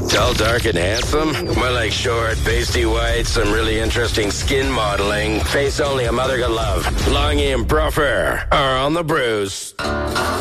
Tall, dark, and handsome? More like short, pasty white, some really interesting skin modeling. Face only a mother could love. Longy and Bruffer are on the bruise.